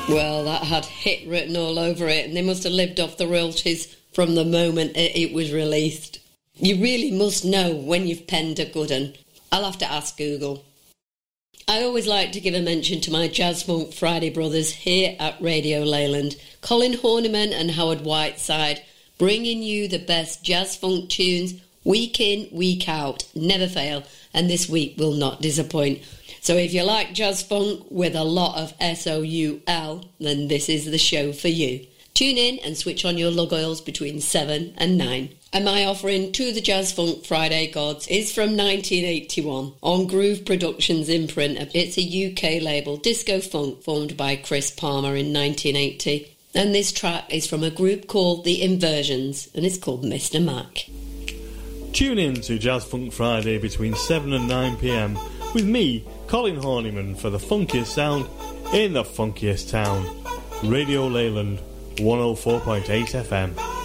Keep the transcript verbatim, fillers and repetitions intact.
Well, that had hit written all over it, and they must have lived off the royalties from the moment it, it was released. You really must know when you've penned a good one. I'll have to ask Google. I always like to give a mention to my Jazz Funk Friday brothers here at Radio Leyland, Colin Horniman and Howard Whiteside, bringing you the best jazz funk tunes week in, week out, never fail, and this week will not disappoint. So if you like jazz funk with a lot of S O U L, then this is the show for you. Tune in and switch on your lug oils between seven and nine. And my offering to the Jazz Funk Friday gods is from nineteen eighty-one on Groove Productions imprint. It's a U K label, Disco Funk, formed by Chris Palmer in nineteen eighty. And this track is from a group called The Inversions, and it's called Mister Mac. Tune in to Jazz Funk Friday between seven and nine p.m. with me, Colin Horniman, for the funkiest sound in the funkiest town. Radio Leyland, one oh four point eight F M.